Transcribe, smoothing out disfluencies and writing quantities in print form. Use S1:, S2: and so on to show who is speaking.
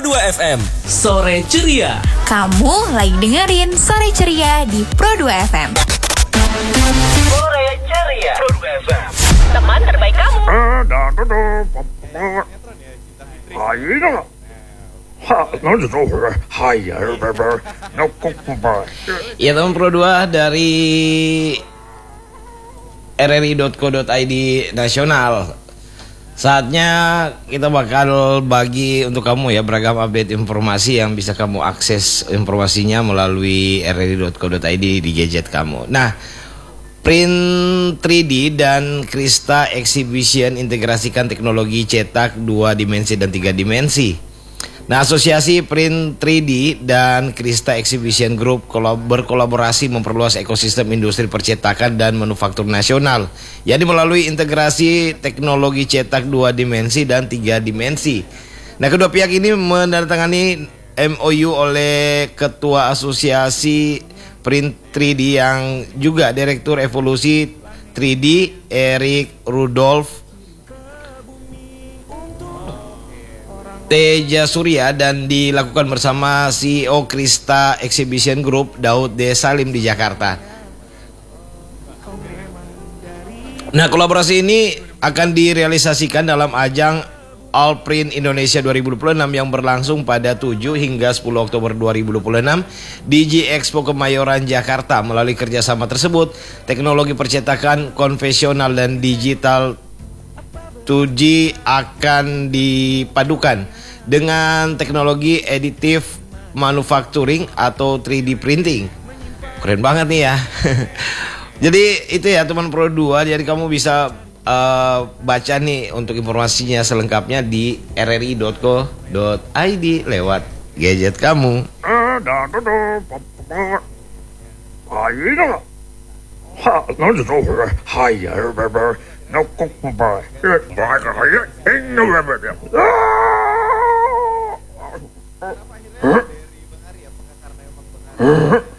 S1: Pro2 FM.
S2: Sore ceria.
S3: Kamu lagi dengerin Sore Ceria di Pro2 FM.
S4: Sore ceria. Pro2 FM. Teman terbaik kamu.
S5: Ya teman Pro2 dari rri.co.id nasional. Saatnya kita bakal bagi untuk kamu ya beragam update informasi yang bisa kamu akses informasinya melalui rri.co.id di gadget kamu. Nah, Print 3D dan Krista Exhibition integrasikan teknologi cetak 2 dimensi dan 3 dimensi. Nah, Asosiasi Print 3D dan Krista Exhibition Group berkolaborasi memperluas ekosistem industri percetakan dan manufaktur nasional, yakni melalui integrasi teknologi cetak 2 dimensi dan 3 dimensi. Nah, kedua pihak ini menandatangani MOU oleh Ketua Asosiasi Print 3D yang juga Direktur Evolusi 3D Eric Rudolph Teja Surya dan dilakukan bersama CEO Krista Exhibition Group Daud D. Salim di Jakarta. Nah, kolaborasi ini akan direalisasikan dalam ajang Allprint Indonesia 2026 yang berlangsung pada 7 hingga 10 Oktober 2026 di G-Expo Kemayoran Jakarta. Melalui kerjasama tersebut, teknologi percetakan konvensional dan digital 2G akan dipadukan dengan teknologi additive manufacturing atau 3D printing. Keren banget nih ya. Jadi itu ya teman Pro2. Jadi kamu bisa baca nih untuk informasinya selengkapnya di rri.co.id lewat gadget kamu.
S6: Huh?